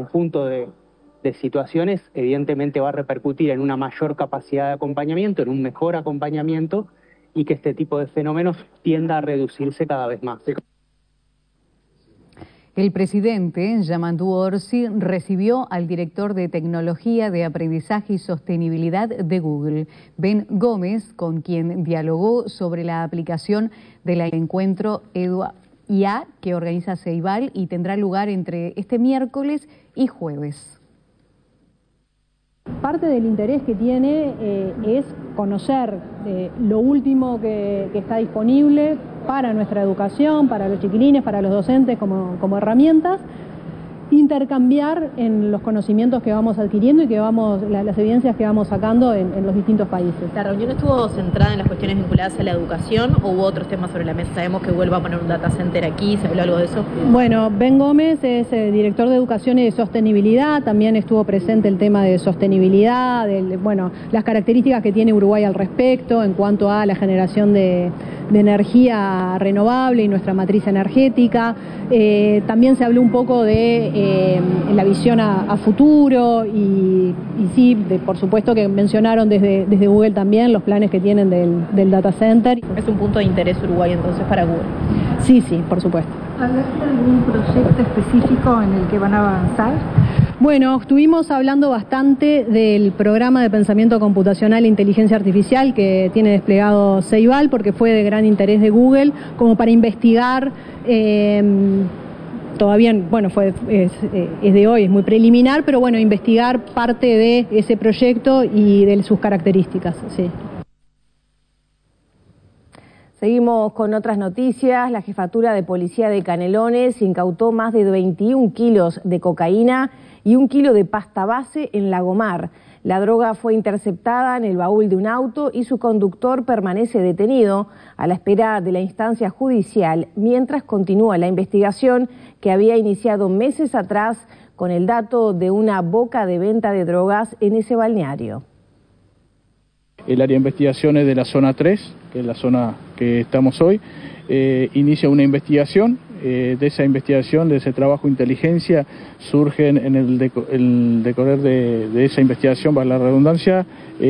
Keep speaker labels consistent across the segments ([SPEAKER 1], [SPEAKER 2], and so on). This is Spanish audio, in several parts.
[SPEAKER 1] conjunto de situaciones evidentemente va a repercutir en una mayor capacidad de acompañamiento, en un mejor acompañamiento, y que este tipo de fenómenos tienda a reducirse cada vez más.
[SPEAKER 2] El presidente, Yamandu Orsi, recibió al director de Tecnología de Aprendizaje y Sostenibilidad de Google, Ben Gómez, con quien dialogó sobre la aplicación del encuentro EDUIA que organiza Ceibal y tendrá lugar entre este miércoles y jueves.
[SPEAKER 3] Parte del interés que tiene es conocer lo último que está disponible para nuestra educación, para los chiquilines, para los docentes como herramientas, intercambiar en los conocimientos que vamos adquiriendo y que las evidencias que vamos sacando en los distintos países.
[SPEAKER 4] ¿La reunión estuvo centrada en las cuestiones vinculadas a la educación o hubo otros temas sobre la mesa? Sabemos que Google va a poner un data center aquí, ¿se habló algo de eso?
[SPEAKER 3] Bueno, Ben Gómez es director de Educación y de Sostenibilidad, también estuvo presente el tema de sostenibilidad, las características que tiene Uruguay al respecto en cuanto a la generación de energía renovable y nuestra matriz energética. También se habló un poco de la visión a futuro y sí, por supuesto que mencionaron desde Google también los planes que tienen del data center.
[SPEAKER 4] ¿Es un punto de interés Uruguay entonces para Google?
[SPEAKER 3] Sí, por supuesto.
[SPEAKER 5] ¿Hablaste de algún proyecto específico en el que van a avanzar?
[SPEAKER 3] Bueno, estuvimos hablando bastante del programa de pensamiento computacional e inteligencia artificial que tiene desplegado Ceibal, porque fue de gran interés de Google, como para investigar, todavía, es de hoy, es muy preliminar, pero bueno, investigar parte de ese proyecto y de sus características, sí.
[SPEAKER 6] Seguimos con otras noticias. La Jefatura de Policía de Canelones incautó más de 21 kilos de cocaína y 1 kilo de pasta base en Lagomar. La droga fue interceptada en el baúl de un auto y su conductor permanece detenido a la espera de la instancia judicial, mientras continúa la investigación que había iniciado meses atrás con el dato de una boca de venta de drogas en ese balneario.
[SPEAKER 7] El área de investigaciones de la zona 3, que es la zona que estamos hoy, inicia una investigación. De esa investigación, de ese trabajo de inteligencia, surgen en el decorrer de esa investigación, para la redundancia,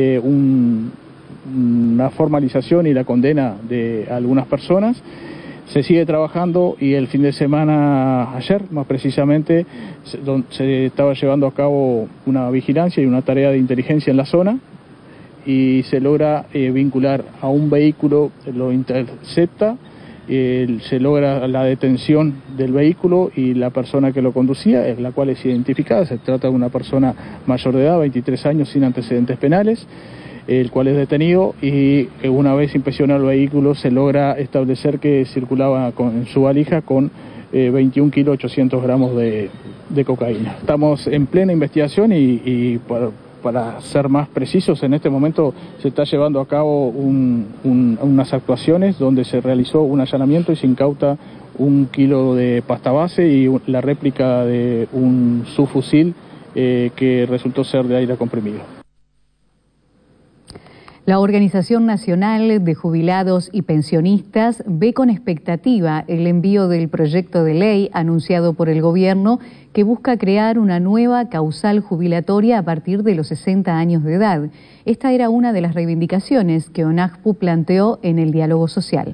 [SPEAKER 7] una formalización y la condena de algunas personas. Se sigue trabajando y el fin de semana, ayer más precisamente, se estaba llevando a cabo una vigilancia y una tarea de inteligencia en la zona, y se logra vincular a un vehículo, lo intercepta, se logra la detención del vehículo y la persona que lo conducía, la cual es identificada. Se trata de una persona mayor de edad, 23 años, sin antecedentes penales, el cual es detenido, y una vez inspeccionado el vehículo se logra establecer que circulaba en su valija con 21 kilos 800 gramos de cocaína. Estamos en plena investigación y para ser más precisos, en este momento se está llevando a cabo unas actuaciones donde se realizó un allanamiento y se incauta 1 kilo de pasta base y la réplica de un subfusil que resultó ser de aire comprimido.
[SPEAKER 2] La Organización Nacional de Jubilados y Pensionistas ve con expectativa el envío del proyecto de ley anunciado por el gobierno que busca crear una nueva causal jubilatoria a partir de los 60 años de edad. Esta era una de las reivindicaciones que ONAJPU planteó en el diálogo social.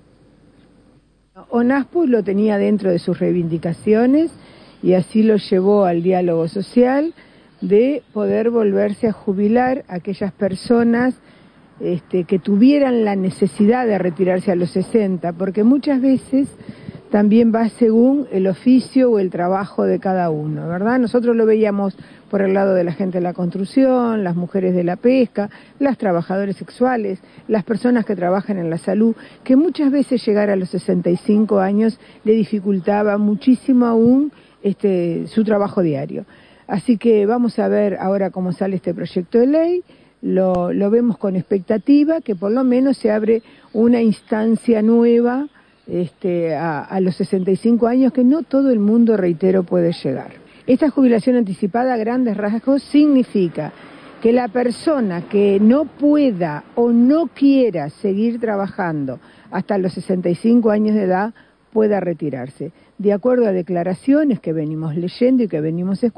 [SPEAKER 8] ONAJPU lo tenía dentro de sus reivindicaciones y así lo llevó al diálogo social, de poder volverse a jubilar a aquellas personas que tuvieran la necesidad de retirarse a los 60, porque muchas veces también va según el oficio o el trabajo de cada uno, ¿verdad? Nosotros lo veíamos por el lado de la gente de la construcción, las mujeres de la pesca, las trabajadoras sexuales, las personas que trabajan en la salud, que muchas veces llegar a los 65 años le dificultaba muchísimo aún su trabajo diario. Así que vamos a ver ahora cómo sale este proyecto de ley. Lo vemos con expectativa, que por lo menos se abre una instancia nueva a los 65 años, que no todo el mundo, reitero, puede llegar. Esta jubilación anticipada, a grandes rasgos, significa que la persona que no pueda o no quiera seguir trabajando hasta los 65 años de edad pueda retirarse, de acuerdo a declaraciones que venimos leyendo y que venimos escuchando.